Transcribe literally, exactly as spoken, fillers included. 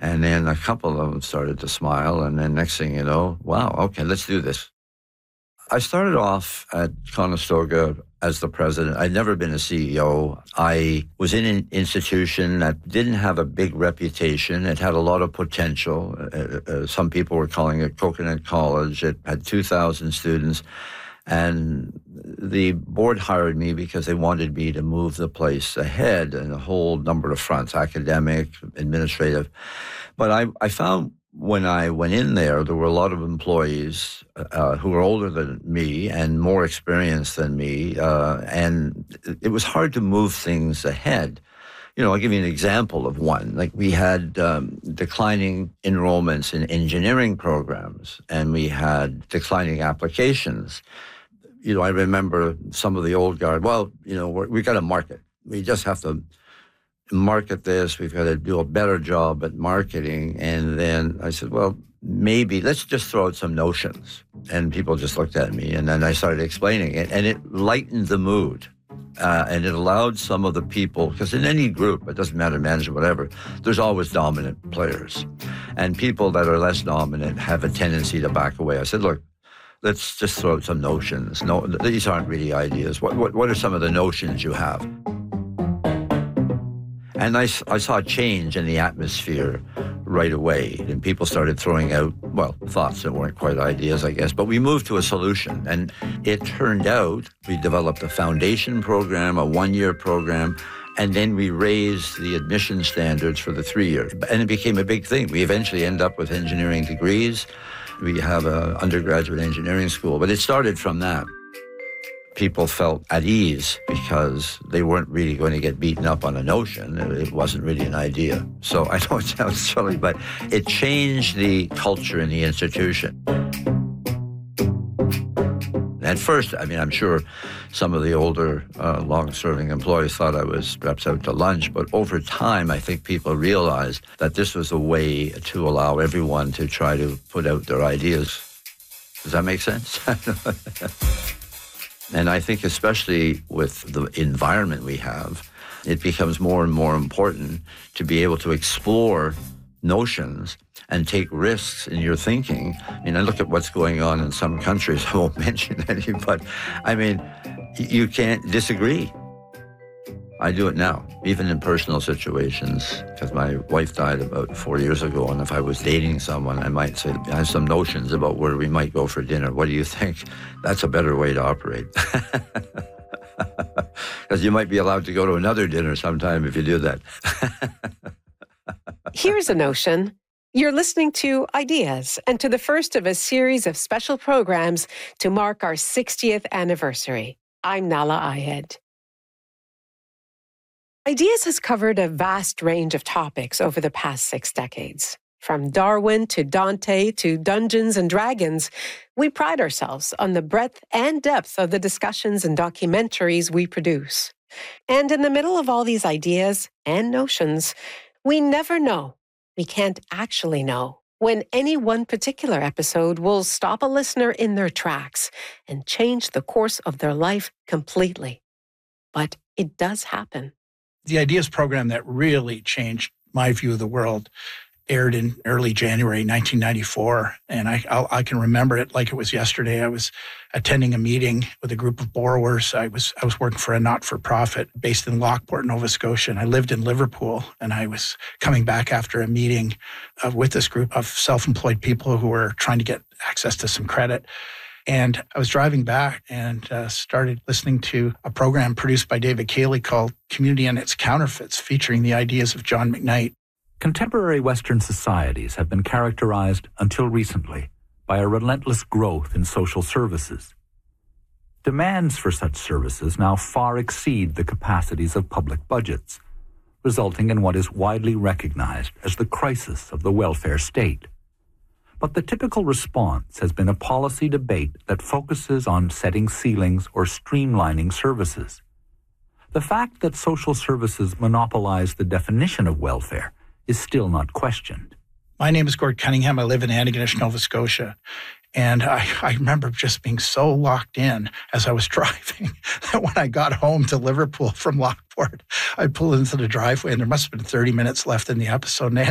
And then a couple of them started to smile. And then next thing you know, wow, okay, let's do this. I started off at Conestoga as the president. I'd never been a C E O. I was in an institution that didn't have a big reputation. It had a lot of potential. Uh, uh, some people were calling it Coconut College. It had two thousand students. And the board hired me because they wanted me to move the place ahead in a whole number of fronts, academic, administrative. But I, I found when I went in there, there were a lot of employees uh, who were older than me and more experienced than me, uh, and it was hard to move things ahead. You know, I'll give you an example of one. Like we had um, declining enrollments in engineering programs, and we had declining applications. You know, I remember some of the old guard, well, you know, we're, we've got to market. We just have to market this. We've got to do a better job at marketing. And then I said, well, maybe let's just throw out some notions. And people just looked at me, and then I started explaining it, and it lightened the mood. Uh, and it allowed some of the people, because in any group, it doesn't matter, manager, whatever, there's always dominant players. And people that are less dominant have a tendency to back away. I said, look, let's just throw out some notions. No, these aren't really ideas. What, what, what are some of the notions you have? And I, I saw a change in the atmosphere right away. And people started throwing out, well, thoughts that weren't quite ideas, I guess. But we moved to a solution. And it turned out we developed a foundation program, a one-year program, and then we raised the admission standards for the three years. And it became a big thing. We eventually end up with engineering degrees. We have an undergraduate engineering school. But it started from that. People felt at ease because they weren't really going to get beaten up on a notion. It wasn't really an idea. So I know it sounds silly, but it changed the culture in the institution. At first, I mean, I'm sure some of the older, uh, long-serving employees thought I was perhaps out to lunch, but over time, I think people realized that this was a way to allow everyone to try to put out their ideas. Does that make sense? And I think especially with the environment we have, it becomes more and more important to be able to explore notions and take risks in your thinking. I mean, I look at what's going on in some countries. I won't mention any, but I mean, you can't disagree. I do it now, even in personal situations, because my wife died about four years ago, and if I was dating someone, I might say, I have some notions about where we might go for dinner. What do you think? That's a better way to operate. Because you might be allowed to go to another dinner sometime if you do that. Here's a notion. You're listening to Ideas, and to the first of a series of special programs to mark our sixtieth anniversary. I'm Nahlah Ayed. Ideas has covered a vast range of topics over the past six decades. From Darwin to Dante to Dungeons and Dragons, we pride ourselves on the breadth and depth of the discussions and documentaries we produce. And in the middle of all these ideas and notions, we never know, we can't actually know, when any one particular episode will stop a listener in their tracks and change the course of their life completely. But it does happen. The Ideas program that really changed my view of the world aired in early January nineteen ninety-four, and I I'll, I can remember it like it was yesterday. I was attending a meeting with a group of borrowers. I was I was working for a not-for-profit based in Lockport, Nova Scotia, and I lived in Liverpool, and I was coming back after a meeting uh, with this group of self-employed people who were trying to get access to some credit. And I was driving back and uh, started listening to a program produced by David Cayley called Community and Its Counterfeits, featuring the ideas of John McKnight. Contemporary Western societies have been characterized, until recently, by a relentless growth in social services. Demands for such services now far exceed the capacities of public budgets, resulting in what is widely recognized as the crisis of the welfare state. But the typical response has been a policy debate that focuses on setting ceilings or streamlining services. The fact that social services monopolize the definition of welfare is still not questioned. My name is Gord Cunningham. I live in Antigonish, Nova Scotia. And I, I remember just being so locked in as I was driving that when I got home to Liverpool from Lockport, I pulled into the driveway and there must have been thirty minutes left in the episode. And